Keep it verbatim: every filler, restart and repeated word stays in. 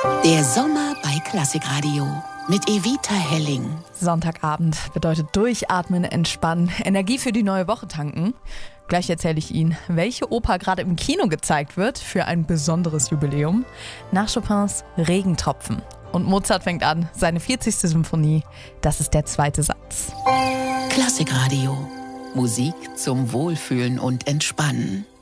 Der Sommer bei Klassikradio mit Evita Helling. Sonntagabend bedeutet durchatmen, entspannen, Energie für die neue Woche tanken. Gleich erzähle ich Ihnen, welche Oper gerade im Kino gezeigt wird für ein besonderes Jubiläum. Nach Chopins Regentropfen. Und Mozart fängt an, seine vierzigste Symphonie. Das ist der zweite Satz. Klassikradio. Musik zum Wohlfühlen und Entspannen.